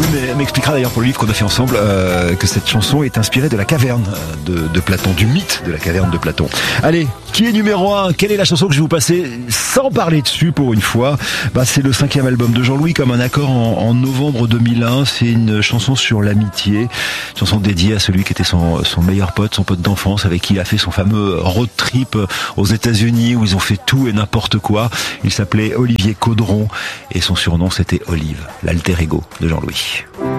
m'expliquera d'ailleurs pour le livre qu'on a fait ensemble que cette chanson est inspirée de la caverne de Platon, du mythe de la caverne de Platon. Allez, qui est numéro 1? Quelle est la chanson que je vais vous passer sans parler dessus pour une fois? C'est le 5e album de Jean-Louis, Comme un accord en novembre 2001. C'est une chanson sur l'amitié, une chanson dédiée à celui qui était son meilleur pote, son pote d'enfance, avec qui il a fait son fameux road trip aux États-Unis où ils ont fait tout et n'importe quoi. Il s'appelait Olivier Caudron et son surnom c'était Olive, l'alter ego de Jean-Louis.